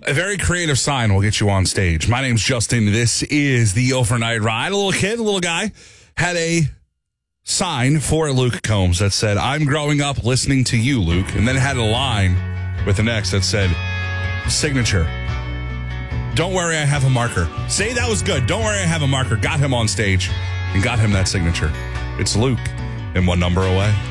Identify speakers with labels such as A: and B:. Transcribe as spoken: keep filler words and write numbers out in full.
A: A very creative sign will get you on stage. My name's Justin. This is the Overnight Ride. A little kid, a little guy, had a sign for Luke Combs that said, "I'm growing up listening to you, Luke." And then it had a line with an X that said, "Signature. Don't worry, I have a marker." Say that was good. Don't worry, I have a marker. Got him on stage and got him that signature. It's Luke and one number away.